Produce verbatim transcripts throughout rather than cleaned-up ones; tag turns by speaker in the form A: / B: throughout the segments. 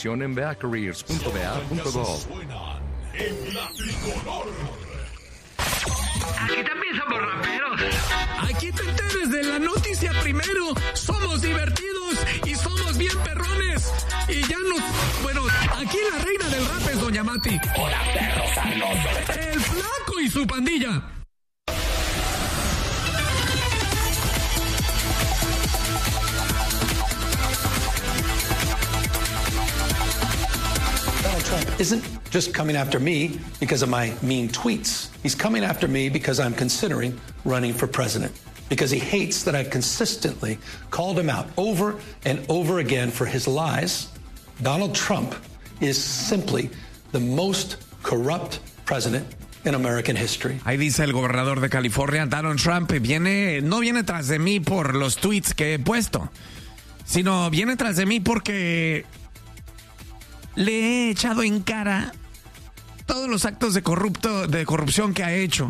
A: información en vea careers punto v a punto gov.
B: Aquí también somos raperos.
C: Aquí te enteres de la noticia primero. Somos divertidos y somos bien perrones. Y ya nos... Bueno, aquí la reina del rap es Doña Mati.
B: Hola, perros sabrosos.
C: El Flaco y su pandilla.
D: Donald Trump isn't just coming after me because of my mean tweets. He's coming after me because I'm considering running for president. Because he hates that I've consistently called him out over and over again for his lies. Donald Trump is simply the most corrupt president in American history.
C: Ahí dice el gobernador de California, Donald Trump, viene, no viene tras de mí por los tweets que he puesto, sino viene tras de mí porque le he echado en cara todos los actos de corrupto, de corrupción que ha hecho.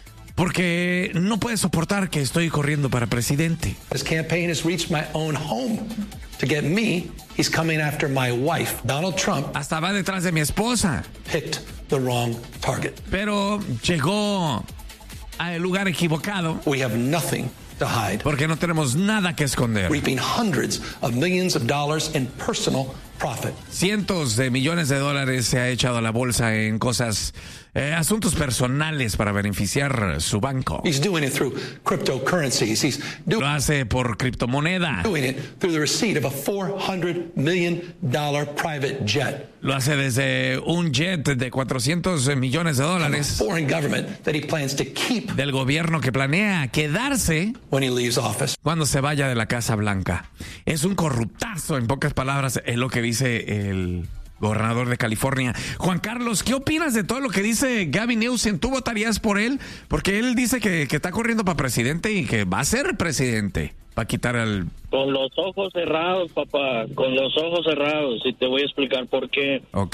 C: Porque no puede soportar que estoy corriendo para presidente.
D: His campaign has reached my own home. To get me, he's coming after my wife. Donald Trump
C: hasta va detrás de mi esposa.
D: Picked the wrong target.
C: Pero llegó al lugar equivocado.
D: We have nothing to hide.
C: Porque no tenemos nada que esconder.
D: Reaping hundreds of millions of dollars in personal profit.
C: Cientos de millones de dólares se ha echado a la bolsa en cosas, eh, asuntos personales para beneficiar su banco.
D: He's doing it through cryptocurrencies. He's do-
C: Lo hace por criptomoneda.
D: doing it through the receipt of a four hundred million dollars private jet.
C: Lo hace desde un jet de cuatrocientos millones de dólares.
D: A foreign government that he plans to keep
C: del gobierno que planea quedarse
D: when he leaves office.
C: Cuando se vaya de la Casa Blanca. Es un corruptazo, en pocas palabras, es lo que dice el gobernador de California. Juan Carlos, ¿qué opinas de todo lo que dice Gavin Newsom? ¿Tú votarías por él? Porque él dice que, que está corriendo para presidente y que va a ser presidente. Va a quitar al...
E: Con los ojos cerrados, papá, con los ojos cerrados. Y te voy a explicar por qué.
C: Ok.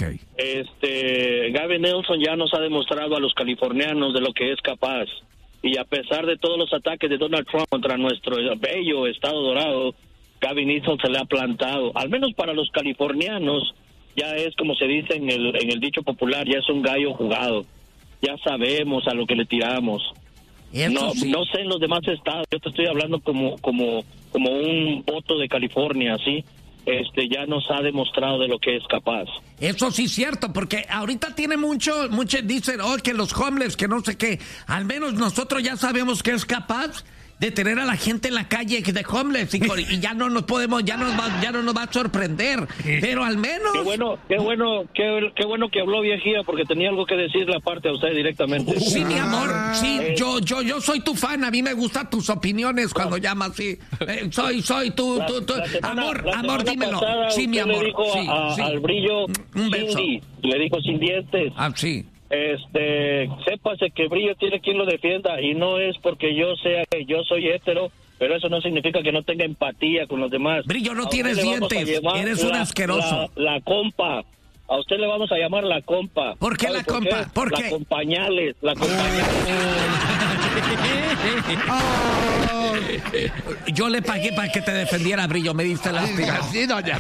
E: Este, Gavin Newsom ya nos ha demostrado a los californianos de lo que es capaz. Y a pesar de todos los ataques de Donald Trump contra nuestro bello estado dorado, Gavin Newsom se le ha plantado. Al menos para los californianos, ya es como se dice en el, en el dicho popular, ya es un gallo jugado. Ya sabemos a lo que le tiramos. No, sí. no sé en los demás estados, yo te estoy hablando como como como un voto de California, ¿sí? Este ya nos ha demostrado de lo que es capaz.
C: Eso sí es cierto, porque ahorita tiene mucho, muchos dicen, oh, que los homeless, que no sé qué. Al menos nosotros ya sabemos que es capaz de tener a la gente en la calle de homeless y, y ya no nos podemos, ya nos va, ya no nos va a sorprender, pero al menos...
E: Qué bueno, qué bueno, qué, qué bueno que habló viejía, porque tenía algo que decirle aparte a usted directamente.
C: Sí, mi amor, sí, eh, yo, yo, yo soy tu fan, a mí me gustan tus opiniones cuando no. llamas, sí, eh, soy, soy tu, tu, tu,
E: la, la
C: amor,
E: semana,
C: amor, dímelo, sí, mi amor,
E: le dijo
C: sí,
E: a,
C: sí.
E: al brillo,
C: un beso,
E: Cindy, le dijo sin dientes.
C: Ah, sí.
E: Este, sépase que Brillo tiene quien lo defienda y no es porque yo sea que yo soy hétero, pero eso no significa que no tenga empatía con los demás.
C: Brillo, no tienes dientes, eres un
E: la,
C: asqueroso.
E: La, la compa, a usted le vamos a llamar la compa.
C: ¿Por qué la
E: por
C: compa?
E: Qué?
C: ¿Por
E: la
C: qué?
E: La compañales, la compañales.
C: Oh. Yo le pagué para que te defendiera, Brillo, me diste lástima.
F: Sí, doña.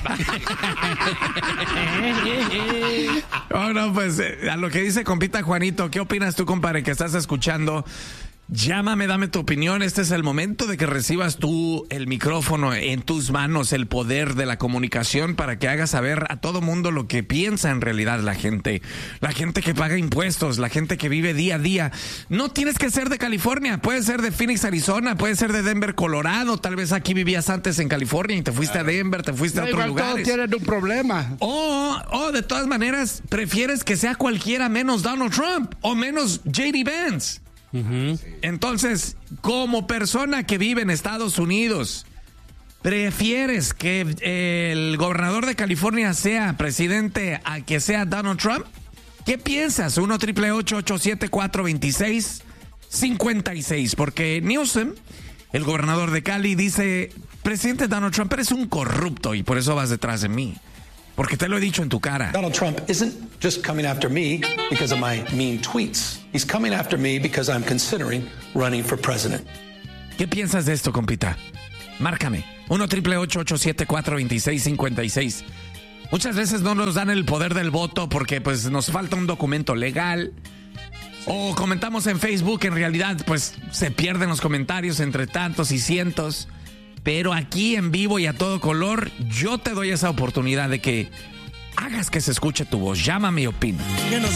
C: Oh, no, pues a lo que dice compita Juanito, ¿qué opinas tú, compadre, que estás escuchando? Llámame, dame tu opinión. Este es el momento de que recibas tú el micrófono en tus manos, el poder de la comunicación para que hagas saber a todo mundo lo que piensa en realidad la gente. La gente que paga impuestos, la gente que vive día a día. No tienes que ser de California, puedes ser de Phoenix, Arizona, puedes ser de Denver, Colorado. Tal vez aquí vivías antes en California y te fuiste a Denver, te fuiste a otros lugares.
F: Todos tienen un problema.
C: O, o de todas maneras, prefieres que sea cualquiera menos Donald Trump o menos J D Vance. Uh-huh. Entonces, como persona que vive en Estados Unidos, ¿prefieres que el gobernador de California sea presidente a que sea Donald Trump? ¿Qué piensas? uno triple ocho ocho siete cuatro dos seis cinco seis. Porque Newsom, el gobernador de Cali, dice: presidente Donald Trump, eres un corrupto y por eso vas detrás de mí. Porque te lo he dicho en tu cara.
D: Donald Trump isn't just coming after me because of my mean tweets. He's coming after me because I'm considering running for president.
C: ¿Qué piensas de esto, compita? Márcame. uno triple ocho ocho siete cuatro dos seis cinco seis. Muchas veces no nos dan el poder del voto porque pues nos falta un documento legal. O comentamos en Facebook, en realidad pues se pierden los comentarios entre tantos y cientos. Pero aquí en vivo y a todo color, yo te doy esa oportunidad de que hagas que se escuche tu voz. Llámame y opina.